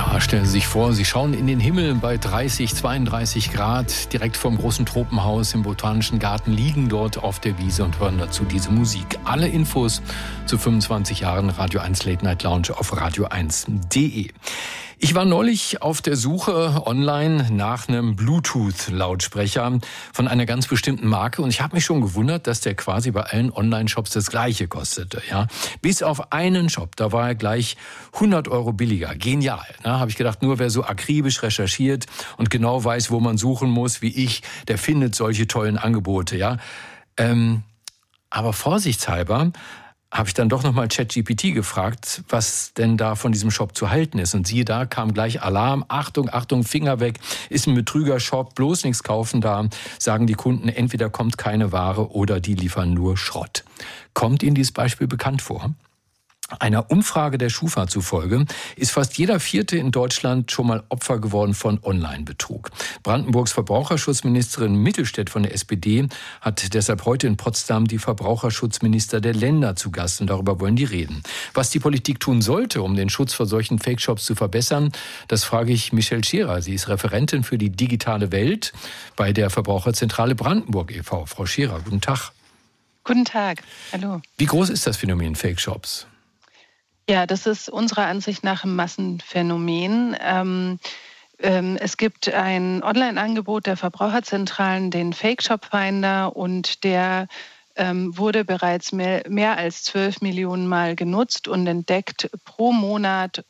Ja, stellen Sie sich vor, Sie schauen in den Himmel bei 30, 32 Grad, direkt vorm großen Tropenhaus im Botanischen Garten, liegen dort auf der Wiese und hören dazu diese Musik. Alle Infos zu 25 Jahren Radio 1 Late Night Lounge auf radio1.de. Ich war neulich auf der Suche online nach einem Bluetooth-Lautsprecher von einer ganz bestimmten Marke und ich habe mich schon gewundert, dass der quasi bei allen Online-Shops das Gleiche kostete. Ja, bis auf einen Shop, da war er gleich 100 € billiger. Genial, ne? Habe ich gedacht, nur wer so akribisch recherchiert und genau weiß, wo man suchen muss, wie ich, der findet solche tollen Angebote. Ja, aber vorsichtshalber habe ich dann doch nochmal ChatGPT gefragt, was denn da von diesem Shop zu halten ist. Und siehe da, kam gleich Alarm. Achtung, Achtung, Finger weg, ist ein Betrüger-Shop, bloß nichts kaufen da. Sagen die Kunden, entweder kommt keine Ware oder die liefern nur Schrott. Kommt Ihnen dieses Beispiel bekannt vor? Einer Umfrage der Schufa zufolge ist fast jeder Vierte in Deutschland schon mal Opfer geworden von Online-Betrug. Brandenburgs Verbraucherschutzministerin Mittelstädt von der SPD hat deshalb heute in Potsdam die Verbraucherschutzminister der Länder zu Gast und darüber wollen die reden. Was die Politik tun sollte, um den Schutz vor solchen Fake-Shops zu verbessern, das frage ich Michelle Scherer. Sie ist Referentin für die digitale Welt bei der Verbraucherzentrale Brandenburg e.V. Frau Scherer, guten Tag. Guten Tag, hallo. Wie groß ist das Phänomen Fake-Shops? Ja, das ist unserer Ansicht nach ein Massenphänomen. Es gibt ein Online-Angebot der Verbraucherzentralen, den Fake-Shop-Finder, und der wurde bereits mehr als 12 Millionen Mal genutzt und entdeckt pro Monat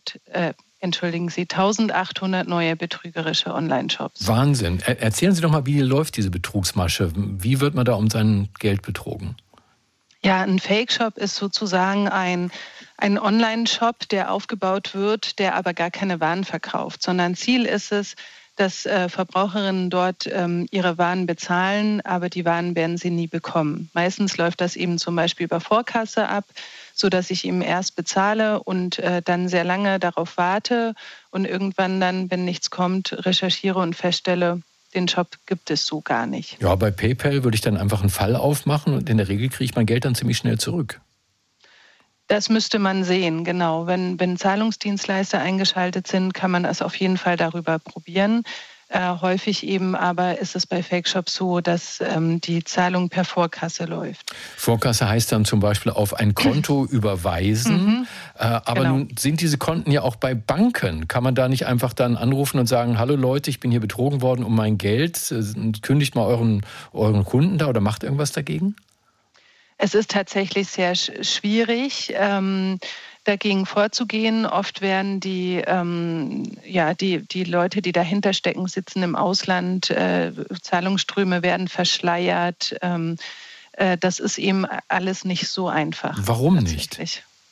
1800 neue betrügerische Online-Shops. Wahnsinn. Erzählen Sie doch mal, wie läuft diese Betrugsmasche? Wie wird man da um sein Geld betrogen? Ja, ein Fake-Shop ist sozusagen ein Online-Shop, der aufgebaut wird, der aber gar keine Waren verkauft, sondern Ziel ist es, dass Verbraucherinnen dort ihre Waren bezahlen, aber die Waren werden sie nie bekommen. Meistens läuft das eben zum Beispiel über Vorkasse ab, sodass ich eben erst bezahle und dann sehr lange darauf warte und irgendwann dann, wenn nichts kommt, recherchiere und feststelle, den Shop gibt es so gar nicht. Ja, bei PayPal würde ich dann einfach einen Fall aufmachen und in der Regel kriege ich mein Geld dann ziemlich schnell zurück. Das müsste man sehen, genau. Wenn Zahlungsdienstleister eingeschaltet sind, kann man das auf jeden Fall darüber probieren. Häufig eben aber ist es bei Fake-Shops so, dass die Zahlung per Vorkasse läuft. Vorkasse heißt dann zum Beispiel auf ein Konto überweisen. Aber genau. Nun sind diese Konten ja auch bei Banken. Kann man da nicht einfach dann anrufen und sagen, hallo Leute, ich bin hier betrogen worden um mein Geld. Kündigt mal euren Kunden da oder macht irgendwas dagegen? Es ist tatsächlich sehr schwierig, dagegen vorzugehen. Oft werden die Leute, die dahinter stecken, sitzen im Ausland. Zahlungsströme werden verschleiert. Das ist eben alles nicht so einfach. Warum nicht?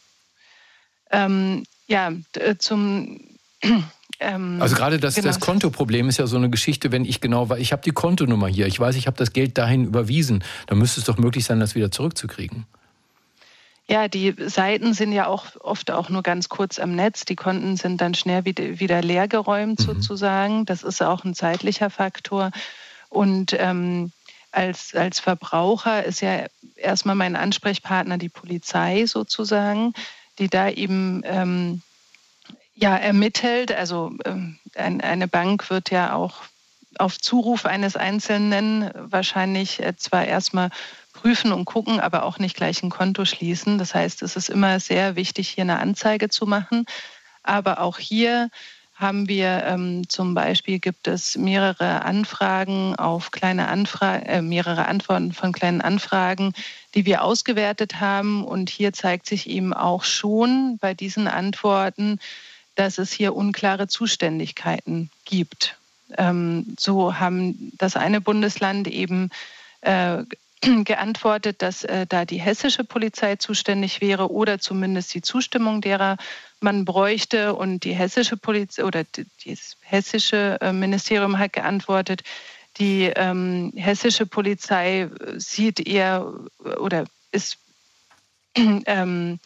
Also gerade das Kontoproblem ist ja so eine Geschichte, wenn ich genau weiß, ich habe die Kontonummer hier, ich weiß, ich habe das Geld dahin überwiesen, dann müsste es doch möglich sein, das wieder zurückzukriegen. Ja, die Seiten sind ja auch oft auch nur ganz kurz am Netz. Die Konten sind dann schnell wieder leergeräumt sozusagen. Das ist auch ein zeitlicher Faktor. Und als Verbraucher ist ja erstmal mein Ansprechpartner die Polizei sozusagen, die da eben ermittelt. Also eine Bank wird ja auch auf Zuruf eines Einzelnen wahrscheinlich zwar erstmal prüfen und gucken, aber auch nicht gleich ein Konto schließen. Das heißt, es ist immer sehr wichtig, hier eine Anzeige zu machen. Aber auch hier haben wir zum Beispiel, gibt es mehrere Anfragen auf mehrere Antworten von kleinen Anfragen, die wir ausgewertet haben. Und hier zeigt sich eben auch schon bei diesen Antworten, dass es hier unklare Zuständigkeiten gibt. So haben das eine Bundesland eben geantwortet, dass da die hessische Polizei zuständig wäre oder zumindest die Zustimmung derer man bräuchte. Und die hessische Polizei oder das hessische Ministerium hat geantwortet, die hessische Polizei sieht eher oder ist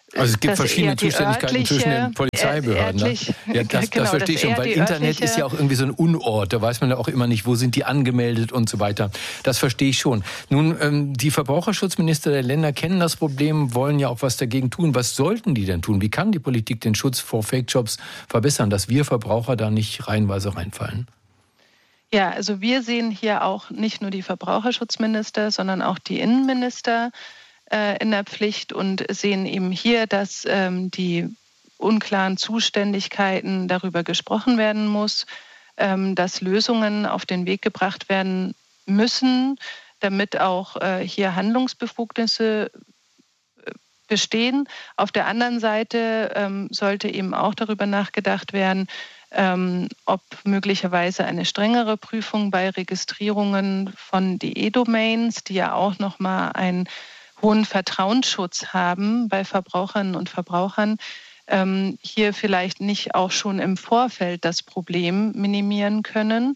Also es gibt verschiedene Zuständigkeiten zwischen den Polizeibehörden. Das verstehe ich schon, weil Internet ist ja auch irgendwie so ein Unort. Da weiß man ja auch immer nicht, wo sind die angemeldet und so weiter. Das verstehe ich schon. Nun, die Verbraucherschutzminister der Länder kennen das Problem, wollen ja auch was dagegen tun. Was sollten die denn tun? Wie kann die Politik den Schutz vor Fake-Jobs verbessern, dass wir Verbraucher da nicht reihenweise reinfallen? Ja, also wir sehen hier auch nicht nur die Verbraucherschutzminister, sondern auch die Innenminister in der Pflicht und sehen eben hier, dass die unklaren Zuständigkeiten darüber gesprochen werden muss, dass Lösungen auf den Weg gebracht werden müssen, damit auch hier Handlungsbefugnisse bestehen. Auf der anderen Seite sollte eben auch darüber nachgedacht werden, ob möglicherweise eine strengere Prüfung bei Registrierungen von DE-Domains, die ja auch nochmal einen hohen Vertrauensschutz haben bei Verbraucherinnen und Verbrauchern, hier vielleicht nicht auch schon im Vorfeld das Problem minimieren können.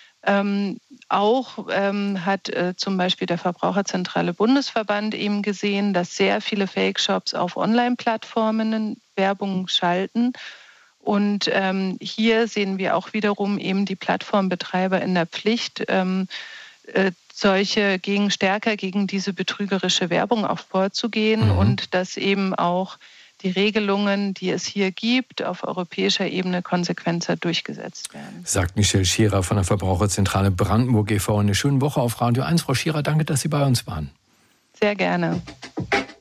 Hat zum Beispiel der Verbraucherzentrale Bundesverband eben gesehen, dass sehr viele Fake-Shops auf Online-Plattformen Werbung schalten. Und hier sehen wir auch wiederum eben die Plattformbetreiber in der Pflicht, stärker gegen diese betrügerische Werbung auch vorzugehen und dass eben auch die Regelungen, die es hier gibt, auf europäischer Ebene konsequenter durchgesetzt werden. Sagt Michelle Schierer von der Verbraucherzentrale Brandenburg e.V. Eine schöne Woche auf Radio 1. Frau Schierer, danke, dass Sie bei uns waren. Sehr gerne.